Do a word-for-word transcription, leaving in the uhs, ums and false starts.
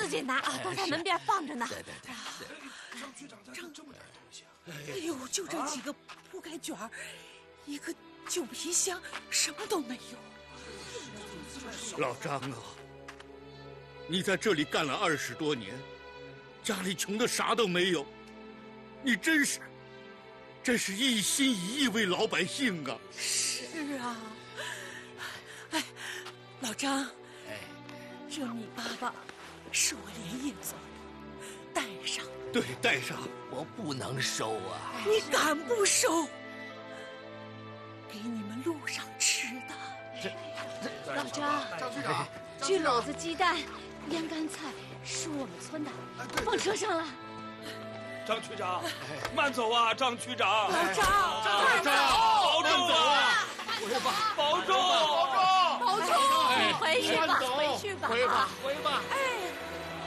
自己拿啊，都在门边放着呢。 对对对。 张局长家这么点东西啊！ 哎呦，就这几个铺盖卷儿，一个旧皮箱，什么都没有。 老张啊，你在这里干了二十多年，家里穷的啥都没有，你真是，真是一心一意为老百姓啊！ 是啊，哎，老张， 哎， 这米粑粑是我连夜做的，带上。 对，带上。 我不能收啊！ 你敢不收？给你们路上吃的。 老张， 张局长， 焗篓子、鸡蛋、腌干菜是我们村的，放车上了。 张区长，慢走啊，张区长。 老张， 张区长，保重啊！ 回吧， 保重， 保重，你回去吧，回去吧， 回吧，回吧。 哎。